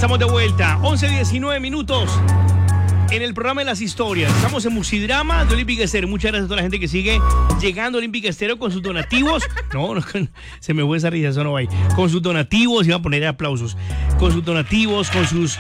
Estamos de vuelta, 11:19 minutos en el programa de las historias. Estamos en Musidrama de Olímpica Estéreo. Muchas gracias a toda la gente que sigue llegando a Olímpica Estéreo con sus donativos. No, se me fue esa risa, eso no va ahí. Con sus donativos, iba a poner aplausos. Con sus donativos, con sus...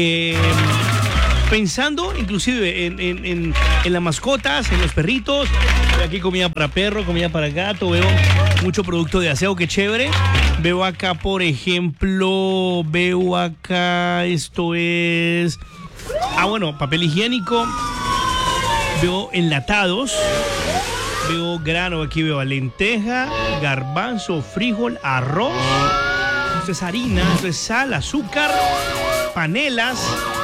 pensando inclusive en las mascotas, en los perritos. Veo aquí comida para perro, comida para gato. Veo mucho producto de aseo, qué chévere. Veo acá, por ejemplo, esto es... bueno, papel higiénico. Veo enlatados. Veo grano, aquí veo lenteja, garbanzo, frijol, arroz. Esto es harina, esto es sal, azúcar, panelas.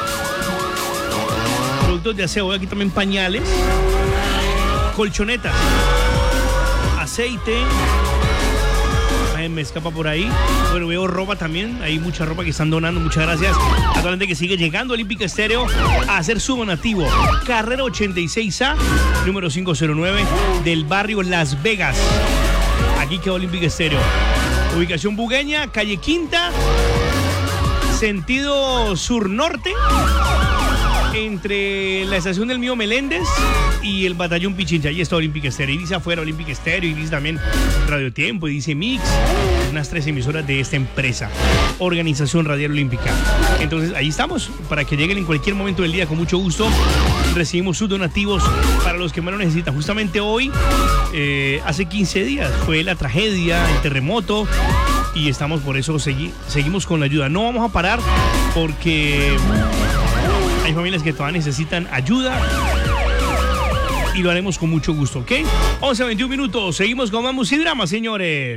Productos de aseo, aquí también pañales, colchonetas, aceite. Me escapa por ahí. Bueno, veo ropa también. Hay mucha ropa que están donando. Muchas gracias a toda la gente que sigue llegando a Olímpica Estéreo a hacer su donativo. Carrera 86A, número 509 del barrio Las Vegas. Aquí queda Olímpica Estéreo. Ubicación Bugueña, calle Quinta, sentido sur-norte, entre la estación del Mío Meléndez y el batallón Pichincha. Ahí está Olímpica Estéreo. Y dice afuera Olímpica Estéreo, y dice también Radio Tiempo, y dice Mix, unas 3 emisoras de esta empresa, Organización Radial Olímpica. Entonces ahí estamos, para que lleguen en cualquier momento del día. Con mucho gusto recibimos sus donativos para los que más lo necesitan. Justamente hoy, hace 15 días, fue la tragedia, el terremoto, y estamos por eso, seguimos con la ayuda. No vamos a parar porque... hay familias que todavía necesitan ayuda y lo haremos con mucho gusto, ¿ok? 11:21 minutos, seguimos con más Musidrama, señores.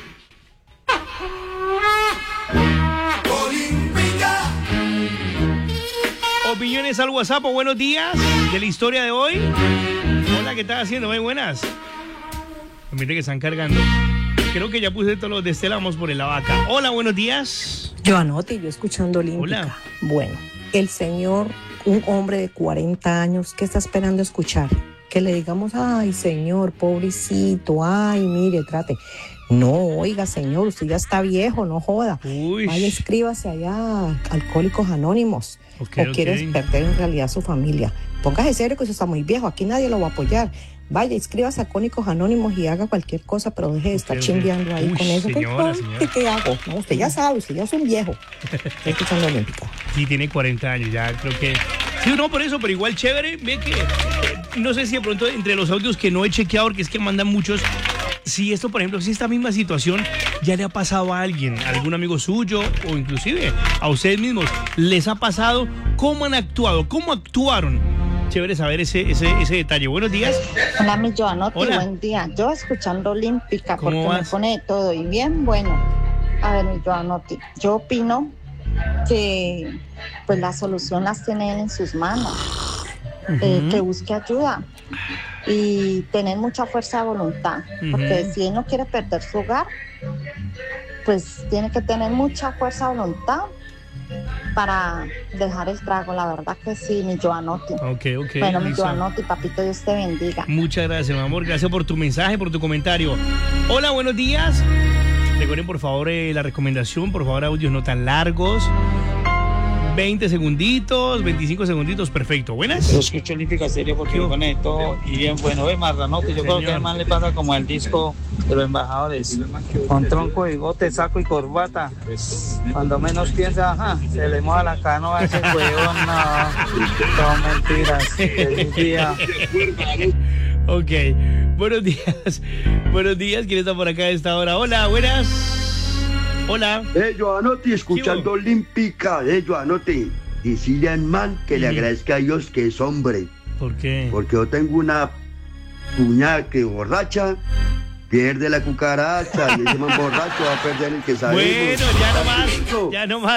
Opiniones al WhatsApp o buenos días de la historia de hoy. Hola, ¿qué estás haciendo? Muy buenas. Permite que están cargando. Creo que ya puse todos los de Estela, vamos por el La Vaca. Hola, buenos días. Joanotti, yo escuchando Olímpica. Hola. Bueno, el señor, un hombre de 40 años, ¿qué está esperando escuchar? Que le digamos, ay, señor, pobrecito, ay, mire, trate. No, oiga, señor, usted ya está viejo, no joda. Uy. Vaya, escríbase allá a Alcohólicos Anónimos. Okay, quiere perder en realidad su familia. Póngase serio que usted está muy viejo, aquí nadie lo va a apoyar. Vaya, inscríbase a Alcohólicos Anónimos y haga cualquier cosa, pero deje de estar chingueando ahí. Uy, con eso. Señora. ¿Qué hago? No, usted ya sabe, usted ya es un viejo. Estoy escuchando Olímpica. Sí, tiene 40 años, ya creo que... Sí, no, por eso, pero igual chévere. Ve que, no sé si de pronto entre los audios que no he chequeado, porque es que mandan muchos, si esto, por ejemplo, si esta misma situación ya le ha pasado a alguien, a algún amigo suyo, o inclusive a ustedes mismos, les ha pasado, ¿cómo han actuado? ¿Cómo actuaron? Chévere saber ese detalle. Buenos días. Hola, mi Joanotti, Hola. buen día. Yo escuchando Olímpica porque ¿Cómo vas? me pone de todo y bien bueno. A ver, mi Joanotti, yo opino que pues la solución las tiene él en sus manos. Que busque ayuda y tener mucha fuerza de voluntad, porque si él no quiere perder su hogar, pues tiene que tener mucha fuerza de voluntad para dejar el trago, la verdad que sí, mi Joanotti. Ok. Bueno, mi listo. Joanotti, papito, Dios te bendiga. Muchas gracias, mi amor. Gracias por tu mensaje, por tu comentario. Hola, buenos días. Recuerden, por favor, la recomendación, por favor, audios no tan largos. 20 segunditos, 25 segunditos, perfecto. ¿Buenas? Yo escucho Olímpica Estéreo porque lo conecto y bien bueno. Ve, Marranote, yo creo que además le pasa como al disco de los embajadores. Con tronco, bigote, saco y corbata. Cuando menos piensa, se le moja la canoa a ese huevón. No, son mentiras. Feliz día. Ok, buenos días. Buenos días, ¿quién está por acá a esta hora? Hola, buenas. Hola. Joanotti, escuchando Olímpica, Joanotti. Decirle al man que le agradezca a Dios que es hombre. ¿Por qué? Porque yo tengo una cuñada que borracha, pierde la cucaracha, y ese man borracho va a perder el que sabe. Bueno, ya no más.